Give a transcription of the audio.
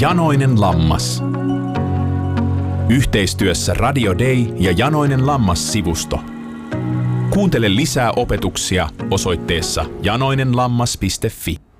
Janoinen lammas. Yhteistyössä Radio Day ja Janoinen lammas-sivusto. Kuuntele lisää opetuksia osoitteessa janoinenlammas.fi.